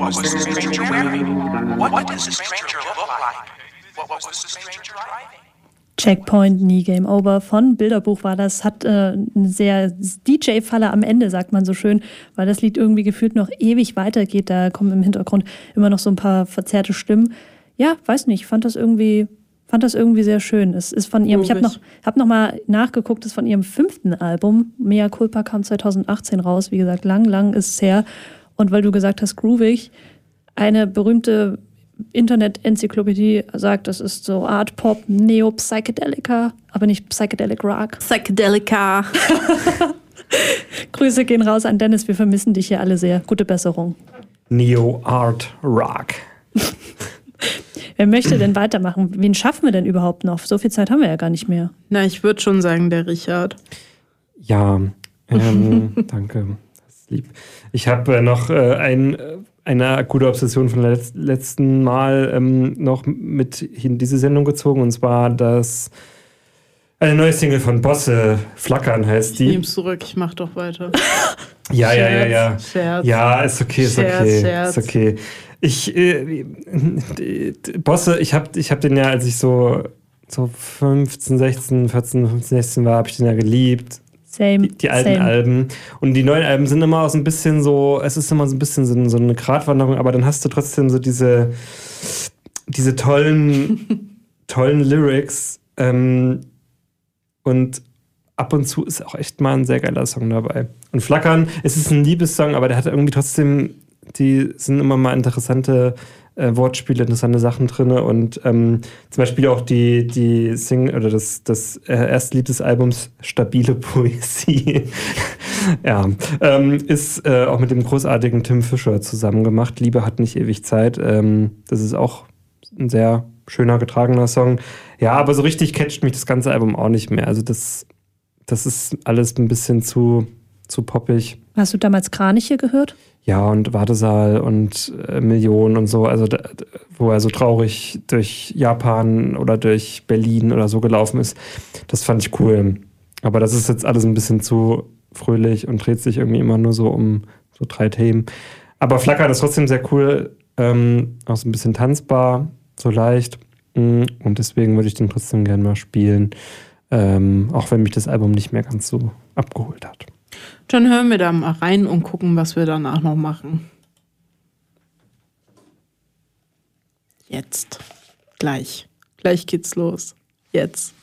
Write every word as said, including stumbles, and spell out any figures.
was the stranger wearing? What did the stranger look like? What was the stranger driving? Checkpoint, nie Game Over von Bilderbuch war das. Hat äh, eine sehr D J-Falle am Ende, sagt man so schön, weil das Lied irgendwie gefühlt noch ewig weitergeht. Da kommen im Hintergrund immer noch so ein paar verzerrte Stimmen. Ja, weiß nicht, fand das irgendwie, fand das irgendwie sehr schön. Es ist von ihrem, ich habe noch, hab noch mal nachgeguckt, es ist von ihrem fünften Album. Mea Culpa kam zwanzig achtzehn raus. Wie gesagt, lang, lang ist es her. Und weil du gesagt hast, groovig, eine berühmte Internet-Enzyklopädie sagt, das ist so Art Pop, Neo-Psychedelica, aber nicht Psychedelic Rock. Psychedelica. Grüße gehen raus an Dennis, wir vermissen dich hier alle sehr. Gute Besserung. Neo-Art Rock. Wer möchte denn weitermachen? Wen schaffen wir denn überhaupt noch? So viel Zeit haben wir ja gar nicht mehr. Na, ich würde schon sagen, der Richard. Ja, ähm, danke. Das ist lieb. Ich habe äh, noch äh, ein... Äh, eine akute Obsession von letz- letzten Mal ähm, noch mit in diese Sendung gezogen. Und zwar das eine neue Single von Bosse, Flackern heißt die. Ich nehm's zurück, ich mach doch weiter. ja, ja, ja, ja. Scherz. Ja, ist okay, ist Scherz, okay. Scherz. Ist okay. Ich, äh, Bosse, ich hab, ich hab den ja, als ich so, so fünfzehn, sechzehn, vierzehn, fünfzehn, sechzehn war, habe ich den ja geliebt. Same, die, die alten same. Alben. Und die neuen Alben sind immer auch so ein bisschen so, es ist immer so ein bisschen so, so eine Gratwanderung, aber dann hast du trotzdem so diese, diese tollen, tollen Lyrics. Ähm, und ab und zu ist auch echt mal ein sehr geiler Song dabei. Und Flackern, es ist ein Liebessong, aber der hat irgendwie trotzdem, die sind immer mal interessante äh, Wortspiele, interessante Sachen drin. Und ähm, zum Beispiel auch die, die Sing- oder das, das äh, erste Lied des Albums, Stabile Poesie, ja, ähm, ist äh, auch mit dem großartigen Tim Fischer zusammen gemacht. Liebe hat nicht ewig Zeit. Ähm, das ist auch ein sehr schöner, getragener Song. Ja, aber so richtig catcht mich das ganze Album auch nicht mehr. Also das, das ist alles ein bisschen zu, zu poppig. Hast du damals Kraniche gehört? Ja, und Wartesaal und äh, Millionen und so, also da, wo er so traurig durch Japan oder durch Berlin oder so gelaufen ist, das fand ich cool. Aber das ist jetzt alles ein bisschen zu fröhlich und dreht sich irgendwie immer nur so um so drei Themen. Aber Flackern ist trotzdem sehr cool, ähm, auch so ein bisschen tanzbar, so leicht. Und deswegen würde ich den trotzdem gerne mal spielen, ähm, auch wenn mich das Album nicht mehr ganz so abgeholt hat. Dann hören wir da mal rein und gucken, was wir danach noch machen. Jetzt. Gleich. Gleich geht's los. Jetzt.